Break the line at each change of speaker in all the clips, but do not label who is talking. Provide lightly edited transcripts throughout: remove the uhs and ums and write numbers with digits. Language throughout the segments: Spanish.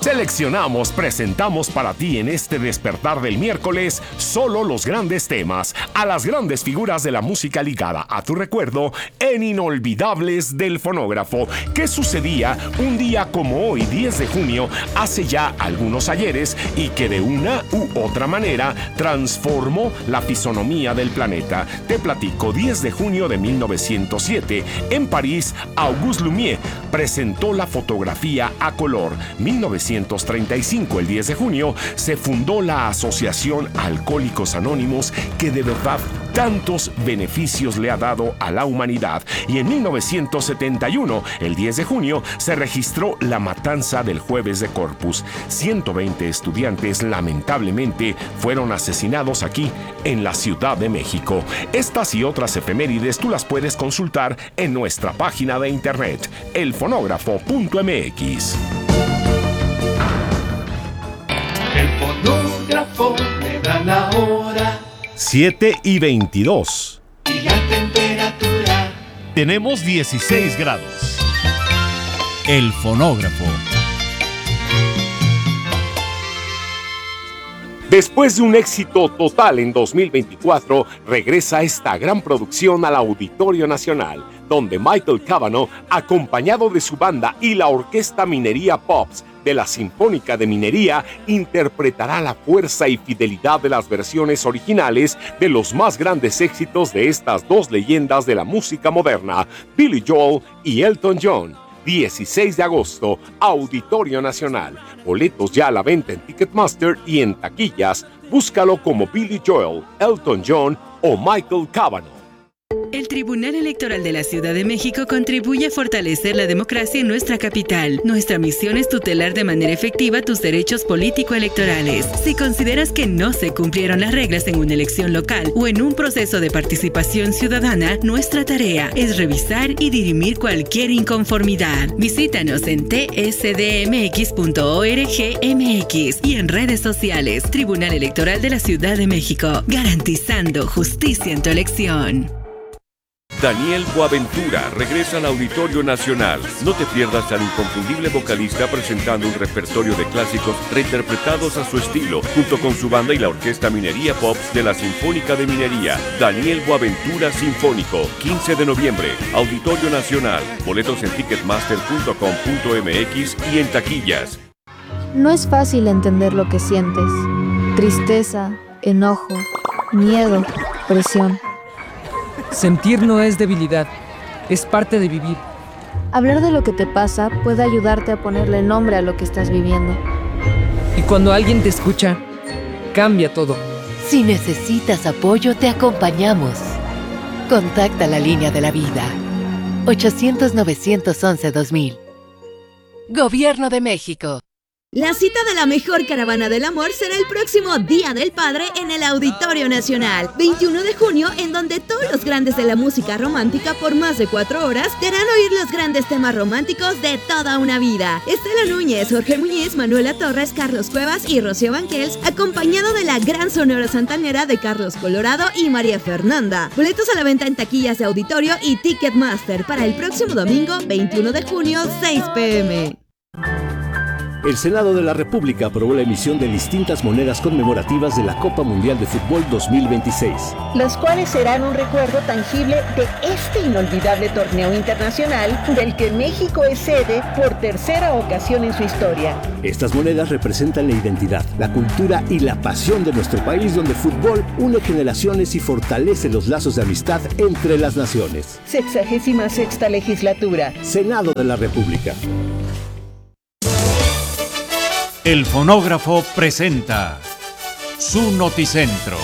Seleccionamos, presentamos para ti en este despertar del miércoles solo los grandes temas, a las grandes figuras de la música ligada a tu recuerdo en Inolvidables del Fonógrafo. ¿Qué sucedía un día como hoy, 10 de junio, hace ya algunos ayeres y que de una u otra manera transformó la fisonomía del planeta? Te platico, 10 de junio de 1907, en París, Auguste Lumière presentó la fotografía a color. 1935, el 10 de junio, se fundó la Asociación Alcohólicos Anónimos, que de verdad tantos beneficios le ha dado a la humanidad. Y en 1971, el 10 de junio, se registró la matanza del Jueves de Corpus. 120 estudiantes lamentablemente fueron asesinados aquí en la Ciudad de México. Estas y otras efemérides tú las puedes consultar en nuestra página de internet, elfonógrafo.mx.
El fonógrafo me da la hora.
7:22.
Y la temperatura.
Tenemos 16 grados. El fonógrafo.
Después de un éxito total en 2024, regresa esta gran producción al Auditorio Nacional, donde Michael Cavanaugh, acompañado de su banda y la Orquesta Minería Pops de la Sinfónica de Minería, interpretará la fuerza y fidelidad de las versiones originales de los más grandes éxitos de estas dos leyendas de la música moderna, Billy Joel y Elton John. 16 de agosto, Auditorio Nacional. Boletos ya a la venta en Ticketmaster y en taquillas. Búscalo como Billy Joel, Elton John o Michael Cavanaugh.
El Tribunal Electoral de la Ciudad de México contribuye a fortalecer la democracia en nuestra capital. Nuestra misión es tutelar de manera efectiva tus derechos político-electorales. Si consideras que no se cumplieron las reglas en una elección local o en un proceso de participación ciudadana, nuestra tarea es revisar y dirimir cualquier inconformidad. Visítanos en tsdmx.org.mx y en redes sociales. Tribunal Electoral de la Ciudad de México, garantizando justicia en tu elección.
Daniel Boaventura regresa al Auditorio Nacional. No te pierdas al inconfundible vocalista presentando un repertorio de clásicos reinterpretados a su estilo, junto con su banda y la Orquesta Minería Pops de la Sinfónica de Minería. Daniel Boaventura Sinfónico, 15 de noviembre, Auditorio Nacional. Boletos en ticketmaster.com.mx y en taquillas.
No es fácil entender lo que sientes. Tristeza, enojo, miedo, presión.
Sentir no es debilidad, es parte de vivir.
Hablar de lo que te pasa puede ayudarte a ponerle nombre a lo que estás viviendo.
Y cuando alguien te escucha, cambia todo.
Si necesitas apoyo, te acompañamos. Contacta la línea de la vida. 800-911-2000. Gobierno de México.
La cita de la mejor caravana del amor será el próximo Día del Padre en el Auditorio Nacional, 21 de junio, en donde todos los grandes de la música romántica por más de 4 horas te harán oír los grandes temas románticos de toda una vida. Estela Núñez, Jorge Muñiz, Manuela Torres, Carlos Cuevas y Rocío Banquels, acompañado de la gran sonora santanera de Carlos Colorado y María Fernanda. Boletos a la venta en taquillas de Auditorio y Ticketmaster para el próximo domingo, 21 de junio, 6 p.m.
El Senado de la República aprobó la emisión de distintas monedas conmemorativas de la Copa Mundial de Fútbol 2026.
Las cuales serán un recuerdo tangible de este inolvidable torneo internacional del que México es sede por tercera ocasión en su historia.
Estas monedas representan la identidad, la cultura y la pasión de nuestro país, donde el fútbol une generaciones y fortalece los lazos de amistad entre las naciones.
66ª legislatura.
Senado de la República.
El fonógrafo presenta su noticentro.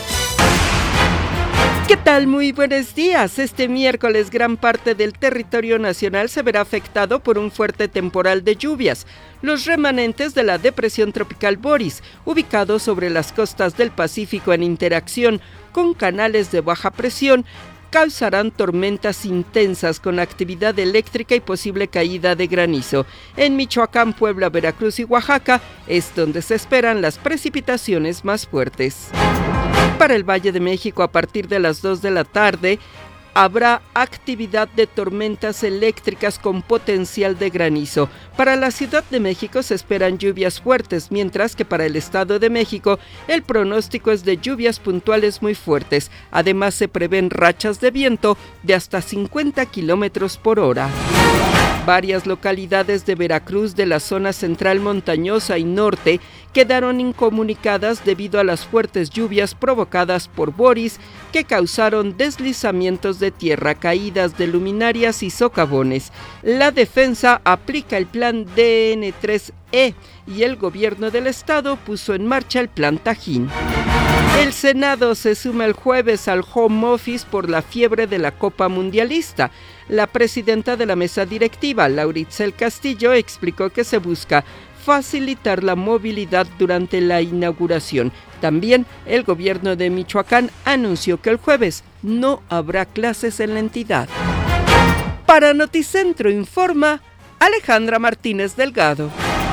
¿Qué tal? Muy buenos días. Este miércoles gran parte del territorio nacional se verá afectado por un fuerte temporal de lluvias. Los remanentes de la depresión tropical Boris, ubicados sobre las costas del Pacífico en interacción con canales de baja presión, causarán tormentas intensas con actividad eléctrica y posible caída de granizo. En Michoacán, Puebla, Veracruz y Oaxaca es donde se esperan las precipitaciones más fuertes. Para el Valle de México, a partir de las 2 de la tarde, habrá actividad de tormentas eléctricas con potencial de granizo. Para la Ciudad de México se esperan lluvias fuertes, mientras que para el Estado de México el pronóstico es de lluvias puntuales muy fuertes. Además se prevén rachas de viento de hasta 50 kilómetros por hora. Varias localidades de Veracruz de la zona central montañosa y norte quedaron incomunicadas debido a las fuertes lluvias provocadas por Boris que causaron deslizamientos de tierra, caídas de luminarias y socavones. La defensa aplica el plan DN3E y el gobierno del estado puso en marcha el plan Tajín. El Senado se suma el jueves al home office por la fiebre de la Copa Mundialista. La presidenta de la mesa directiva, Laura Itzel Castillo, explicó que se busca facilitar la movilidad durante la inauguración. También el gobierno de Michoacán anunció que el jueves no habrá clases en la entidad. Para Noticentro informa Alejandra Martínez Delgado.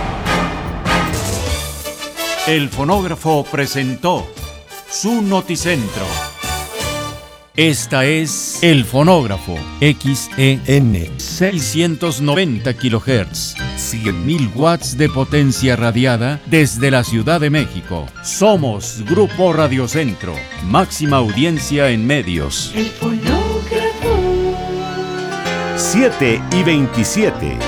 El fonógrafo presentó su Noticentro. Esta es El Fonógrafo, XEN 690 kHz, 100.000 watts de potencia radiada desde la Ciudad de México. Somos Grupo Radiocentro, máxima audiencia en medios.
El fonógrafo.
7:27.